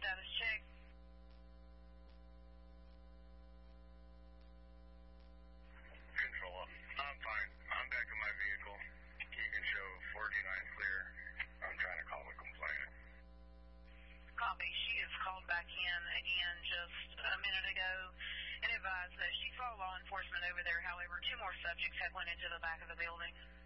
status check. Control, I'm fine. I'm back in my vehicle. You can show 49 clear. I'm trying to call a complainant. Copy. She is called back in again just a minute ago and advised that she saw law enforcement over there. However, 2 more subjects had went into the back of the building.